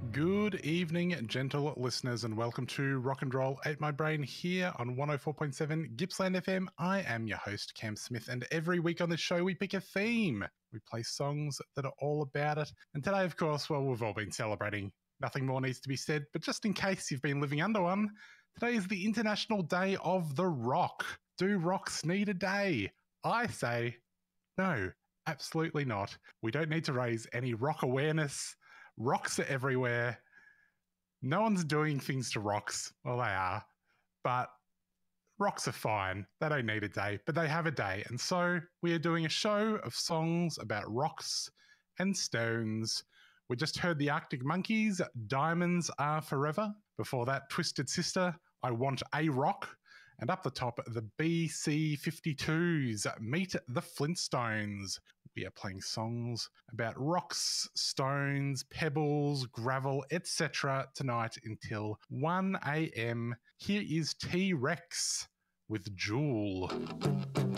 Good evening, gentle listeners, and welcome to Rock and Roll Ate My Brain here on 104.7 Gippsland FM. I am your host, Cam Smith, and every week on this show we pick a theme. We play songs that are all about it. And today, of course, well, we've all been celebrating. Nothing more needs to be said, but just in case you've been living under one, today is the International Day of the Rock. Do rocks need a day? I say no, absolutely not. We don't need to raise any rock awareness. Rocks are everywhere. No one's doing things to rocks. Well, they are. But rocks are fine. They don't need a day, but they have a day. And so we are doing a show of songs about rocks and stones. We just heard the Arctic Monkeys, Diamonds Are Forever. Before that, Twisted Sister, I Want a Rock. And up the top, the BC-52s, Meet the Flintstones. We are playing songs about rocks, stones, pebbles, gravel, etc. tonight until 1 a.m. Here is T-Rex with Jewel.